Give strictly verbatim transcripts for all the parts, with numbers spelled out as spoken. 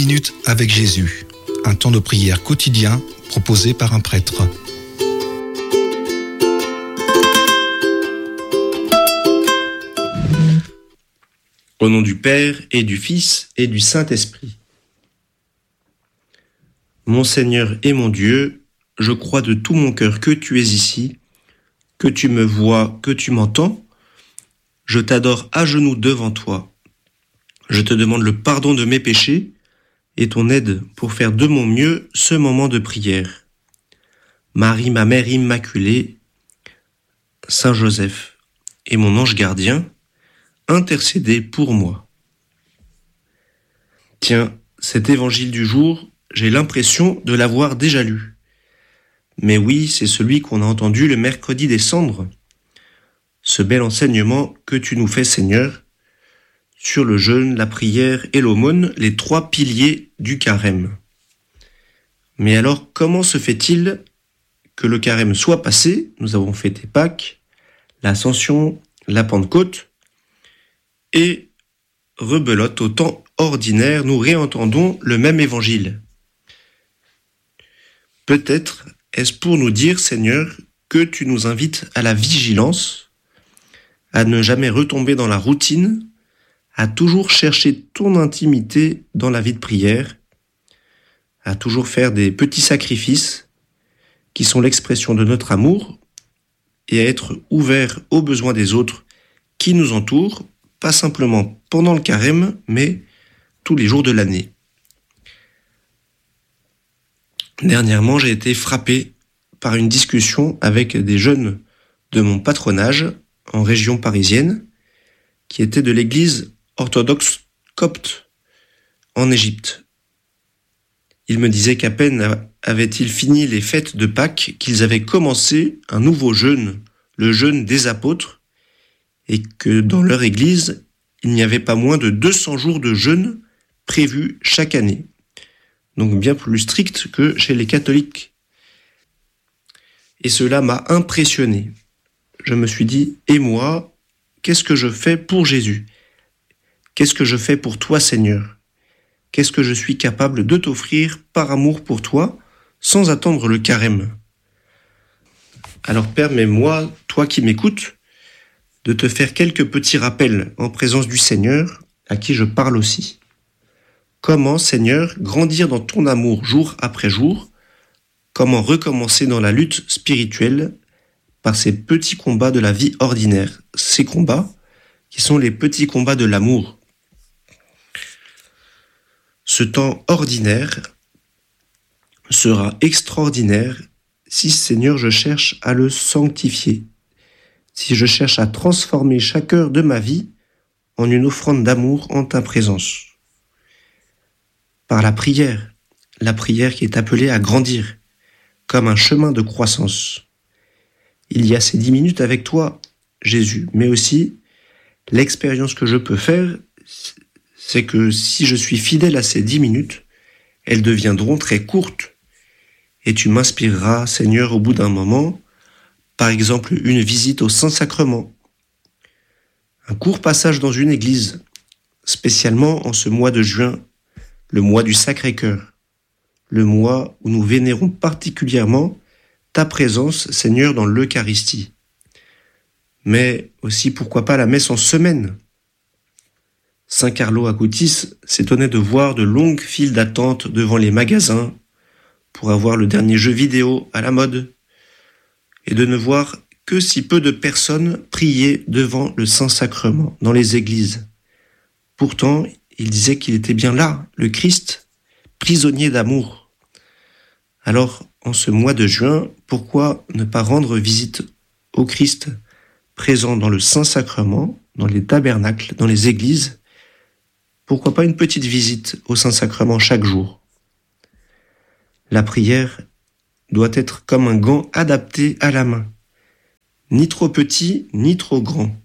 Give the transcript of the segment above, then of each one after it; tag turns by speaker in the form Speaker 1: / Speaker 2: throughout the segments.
Speaker 1: minutes avec Jésus, un temps de prière quotidien proposé par un prêtre.
Speaker 2: Au nom du Père et du Fils et du Saint-Esprit. Mon Seigneur et mon Dieu, je crois de tout mon cœur que tu es ici, que tu me vois, que tu m'entends. Je t'adore à genoux devant toi. Je te demande le pardon de mes péchés et ton aide pour faire de mon mieux ce moment de prière. Marie, ma mère immaculée, Saint Joseph et mon ange gardien, intercédez pour moi. Tiens, cet évangile du jour, j'ai l'impression de l'avoir déjà lu. Mais oui, c'est celui qu'on a entendu le mercredi des Cendres. Ce bel enseignement que tu nous fais, Seigneur, sur le jeûne, la prière et l'aumône, les trois piliers du carême. Mais alors, comment se fait-il que le carême soit passé? Nous avons fêté Pâques, l'Ascension, la Pentecôte, et rebelote au temps ordinaire, nous réentendons le même évangile. Peut-être est-ce pour nous dire, Seigneur, que tu nous invites à la vigilance, à ne jamais retomber dans la routine, à toujours chercher ton intimité dans la vie de prière, à toujours faire des petits sacrifices qui sont l'expression de notre amour et à être ouvert aux besoins des autres qui nous entourent, pas simplement pendant le carême, mais tous les jours de l'année. Dernièrement, j'ai été frappé par une discussion avec des jeunes de mon patronage en région parisienne qui étaient de l'église orthodoxe copte en Égypte. Ils me disaient qu'à peine avaient-ils fini les fêtes de Pâques qu'ils avaient commencé un nouveau jeûne, le jeûne des apôtres, et que dans leur église, il n'y avait pas moins de deux cents jours de jeûne prévus chaque année. Donc bien plus strict que chez les catholiques. Et cela m'a impressionné. Je me suis dit, et moi, qu'est-ce que je fais pour Jésus ? Qu'est-ce que je fais pour toi, Seigneur ? Qu'est-ce que je suis capable de t'offrir par amour pour toi, sans attendre le carême ? Alors permets-moi, toi qui m'écoutes, de te faire quelques petits rappels en présence du Seigneur, à qui je parle aussi. Comment, Seigneur, grandir dans ton amour jour après jour ? Comment recommencer dans la lutte spirituelle par ces petits combats de la vie ordinaire ? Ces combats qui sont les petits combats de l'amour. Ce temps ordinaire sera extraordinaire si, Seigneur, je cherche à le sanctifier, si je cherche à transformer chaque heure de ma vie en une offrande d'amour en ta présence. Par la prière, la prière qui est appelée à grandir, comme un chemin de croissance. Il y a ces dix minutes avec toi, Jésus, mais aussi l'expérience que je peux faire, c'est que si je suis fidèle à ces dix minutes, elles deviendront très courtes. Et tu m'inspireras, Seigneur, au bout d'un moment, par exemple une visite au Saint-Sacrement, un court passage dans une église, spécialement en ce mois de juin, le mois du Sacré-Cœur, le mois où nous vénérons particulièrement ta présence, Seigneur, dans l'Eucharistie. Mais aussi, pourquoi pas, la messe en semaine. Saint Carlo Acutis s'étonnait de voir de longues files d'attente devant les magasins pour avoir le dernier jeu vidéo à la mode et de ne voir que si peu de personnes prier devant le Saint-Sacrement dans les églises. Pourtant, il disait qu'il était bien là, le Christ, prisonnier d'amour. Alors, en ce mois de juin, pourquoi ne pas rendre visite au Christ présent dans le Saint-Sacrement, dans les tabernacles, dans les églises ? Pourquoi pas une petite visite au Saint-Sacrement chaque jour ? La prière doit être comme un gant adapté à la main, ni trop petit, ni trop grand.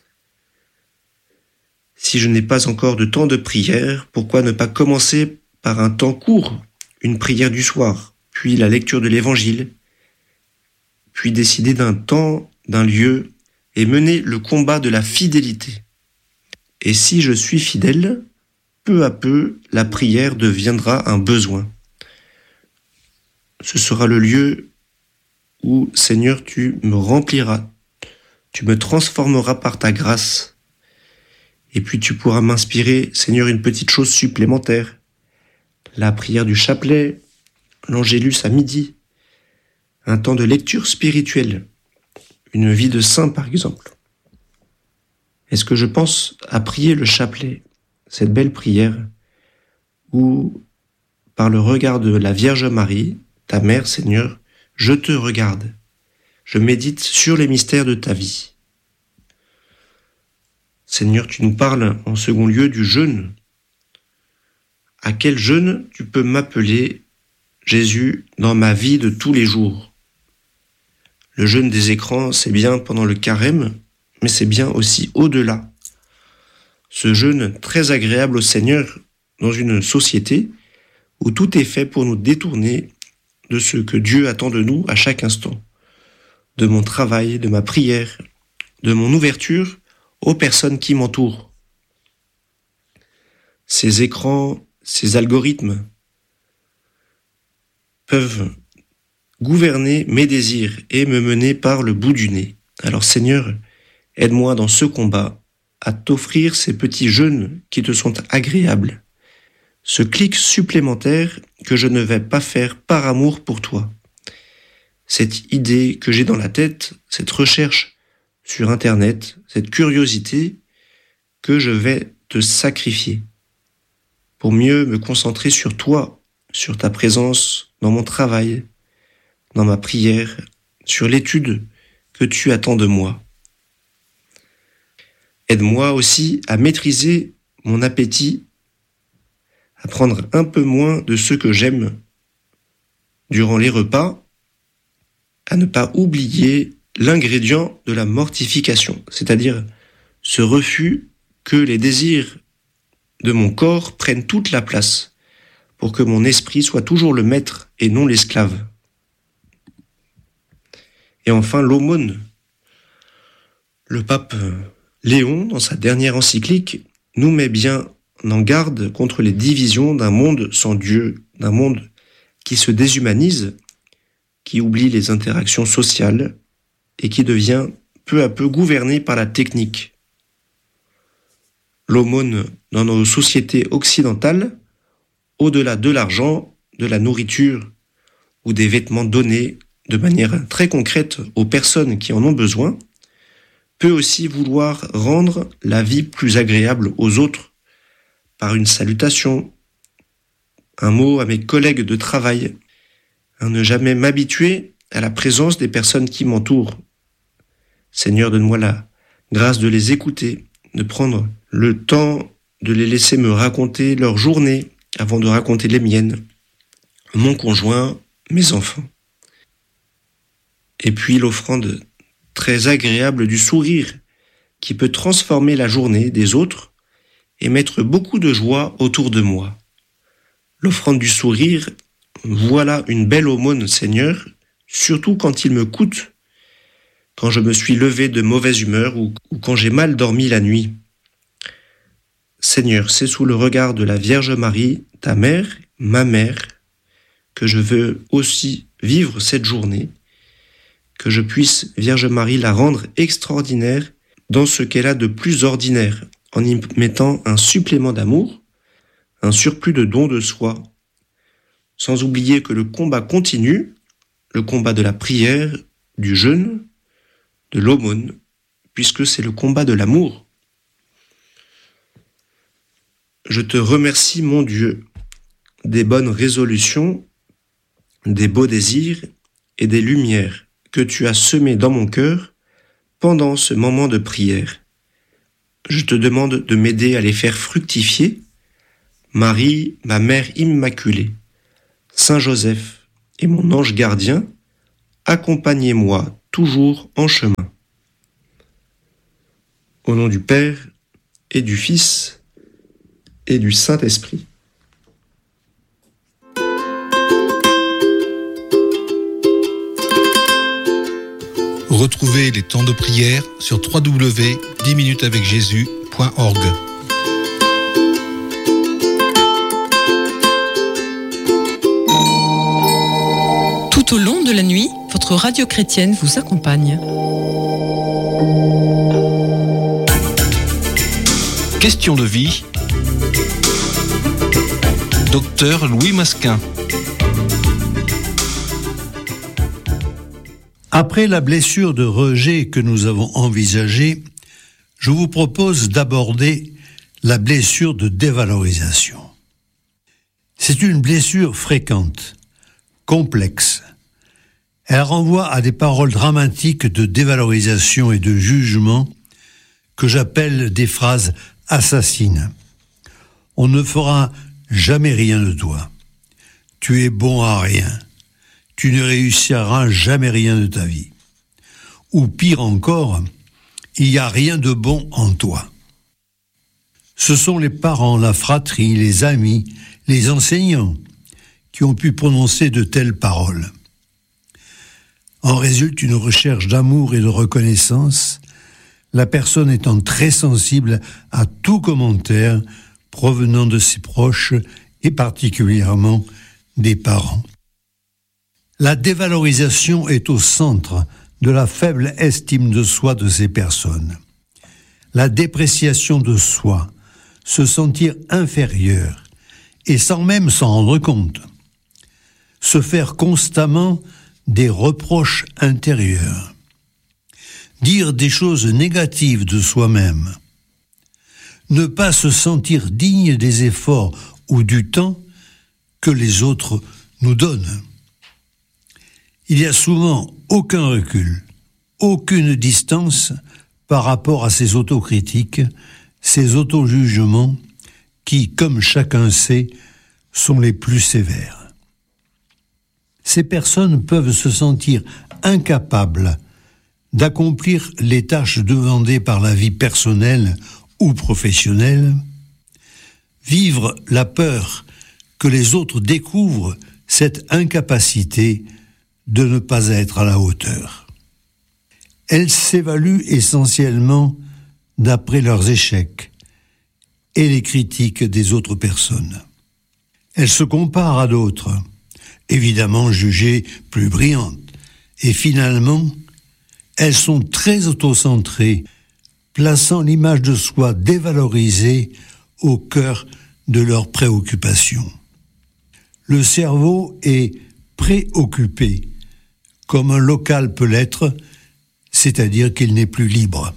Speaker 2: Si je n'ai pas encore de temps de prière, pourquoi ne pas commencer par un temps court, une prière du soir, puis la lecture de l'Évangile, puis décider d'un temps, d'un lieu, et mener le combat de la fidélité. Et si je suis fidèle, peu à peu, la prière deviendra un besoin. Ce sera le lieu où, Seigneur, tu me rempliras, tu me transformeras par ta grâce. Et puis tu pourras m'inspirer, Seigneur, une petite chose supplémentaire. La prière du chapelet, l'angélus à midi, un temps de lecture spirituelle, une vie de saint par exemple. Est-ce que je pense à prier le chapelet, cette belle prière, où par le regard de la Vierge Marie, ta mère, Seigneur, je te regarde, je médite sur les mystères de ta vie. Seigneur, tu nous parles en second lieu du jeûne. À quel jeûne tu peux m'appeler, Jésus, dans ma vie de tous les jours? Le jeûne des écrans, c'est bien pendant le carême, mais c'est bien aussi au-delà. Ce jeûne très agréable au Seigneur dans une société où tout est fait pour nous détourner de ce que Dieu attend de nous à chaque instant, de mon travail, de ma prière, de mon ouverture aux personnes qui m'entourent. Ces écrans, ces algorithmes peuvent gouverner mes désirs et me mener par le bout du nez. Alors Seigneur, aide-moi dans ce combat à t'offrir ces petits jeûnes qui te sont agréables, ce clic supplémentaire que je ne vais pas faire par amour pour toi. Cette idée que j'ai dans la tête, cette recherche sur Internet, cette curiosité que je vais te sacrifier pour mieux me concentrer sur toi, sur ta présence dans mon travail, dans ma prière, sur l'étude que tu attends de moi. Aide-moi aussi à maîtriser mon appétit, à prendre un peu moins de ce que j'aime durant les repas, à ne pas oublier l'ingrédient de la mortification, c'est-à-dire ce refus que les désirs de mon corps prennent toute la place pour que mon esprit soit toujours le maître et non l'esclave. Et enfin, l'aumône. Le pape Léon, dans sa dernière encyclique, nous met bien en garde contre les divisions d'un monde sans Dieu, d'un monde qui se déshumanise, qui oublie les interactions sociales et qui devient peu à peu gouverné par la technique. L'aumône dans nos sociétés occidentales, au-delà de l'argent, de la nourriture ou des vêtements donnés de manière très concrète aux personnes qui en ont besoin, peut aussi vouloir rendre la vie plus agréable aux autres par une salutation, un mot à mes collègues de travail, à ne jamais m'habituer à la présence des personnes qui m'entourent. Seigneur, donne-moi la grâce de les écouter, de prendre le temps de les laisser me raconter leur journée avant de raconter les miennes, mon conjoint, mes enfants. Et puis l'offrande très agréable du sourire qui peut transformer la journée des autres et mettre beaucoup de joie autour de moi. L'offrande du sourire, voilà une belle aumône, Seigneur, surtout quand il me coûte, quand je me suis levé de mauvaise humeur ou, ou quand j'ai mal dormi la nuit. Seigneur, c'est sous le regard de la Vierge Marie, ta mère, ma mère, que je veux aussi vivre cette journée, que je puisse, Vierge Marie, la rendre extraordinaire dans ce qu'elle a de plus ordinaire, en y mettant un supplément d'amour, un surplus de don de soi, sans oublier que le combat continue, le combat de la prière, du jeûne, de l'aumône, puisque c'est le combat de l'amour. Je te remercie, mon Dieu, des bonnes résolutions, des beaux désirs et des lumières que tu as semées dans mon cœur pendant ce moment de prière. Je te demande de m'aider à les faire fructifier. Marie, ma mère immaculée, Saint Joseph et mon ange gardien, accompagnez-moi toujours en chemin. Au nom du Père et du Fils et du Saint-Esprit.
Speaker 1: Retrouvez les temps de prière sur w w w point dix minutes avec jésus point org.
Speaker 3: de la nuit, votre radio chrétienne vous accompagne.
Speaker 1: Question de vie. Docteur Louis Masquin.
Speaker 4: Après la blessure de rejet que nous avons envisagée, je vous propose d'aborder la blessure de dévalorisation. C'est une blessure fréquente, complexe. Elle renvoie à des paroles dramatiques de dévalorisation et de jugement que j'appelle des phrases assassines. On ne fera jamais rien de toi. Tu es bon à rien. Tu ne réussiras jamais rien de ta vie. Ou pire encore, il n'y a rien de bon en toi. Ce sont les parents, la fratrie, les amis, les enseignants qui ont pu prononcer de telles paroles. En résulte une recherche d'amour et de reconnaissance, la personne étant très sensible à tout commentaire provenant de ses proches et particulièrement des parents. La dévalorisation est au centre de la faible estime de soi de ces personnes. La dépréciation de soi, se sentir inférieur, et sans même s'en rendre compte. Se faire constamment des reproches intérieurs. Dire des choses négatives de soi-même. Ne pas se sentir digne des efforts ou du temps que les autres nous donnent. Il y a souvent aucun recul, aucune distance par rapport à ces autocritiques, ces auto-jugements qui, comme chacun sait, sont les plus sévères. Ces personnes peuvent se sentir incapables d'accomplir les tâches demandées par la vie personnelle ou professionnelle, vivre la peur que les autres découvrent cette incapacité de ne pas être à la hauteur. Elles s'évaluent essentiellement d'après leurs échecs et les critiques des autres personnes. Elles se comparent à d'autres, évidemment jugées plus brillantes, et finalement, elles sont très autocentrées, plaçant l'image de soi dévalorisée au cœur de leurs préoccupations. Le cerveau est préoccupé, comme un local peut l'être, c'est-à-dire qu'il n'est plus libre.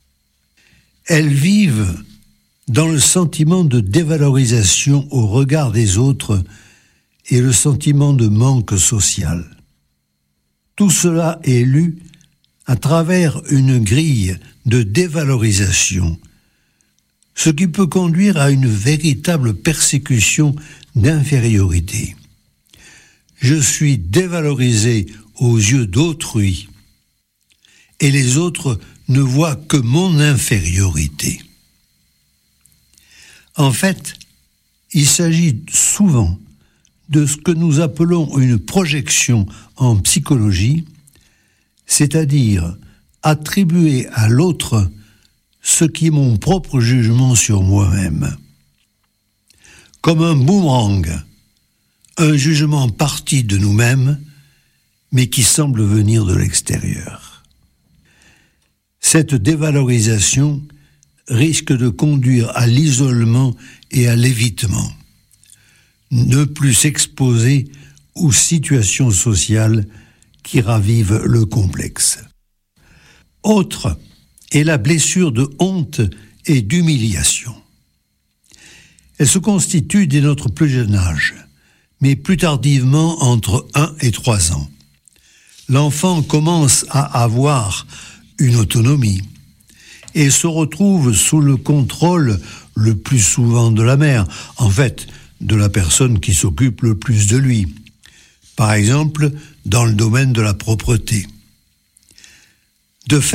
Speaker 4: Elles vivent dans le sentiment de dévalorisation au regard des autres et le sentiment de manque social. Tout cela est lu à travers une grille de dévalorisation, ce qui peut conduire à une véritable persécution d'infériorité. Je suis dévalorisé aux yeux d'autrui, et les autres ne voient que mon infériorité. En fait, il s'agit souvent de ce que nous appelons une projection en psychologie, c'est-à-dire attribuer à l'autre ce qui est mon propre jugement sur moi-même. Comme un boomerang, un jugement parti de nous-mêmes, mais qui semble venir de l'extérieur. Cette dévalorisation risque de conduire à l'isolement et à l'évitement. Ne plus s'exposer aux situations sociales qui ravivent le complexe. Autre est la blessure de honte et d'humiliation. Elle se constitue dès notre plus jeune âge, mais plus tardivement entre un et trois ans. L'enfant commence à avoir une autonomie et se retrouve sous le contrôle le plus souvent de la mère, en fait, de la personne qui s'occupe le plus de lui. Par exemple, dans le domaine de la propreté. De fait,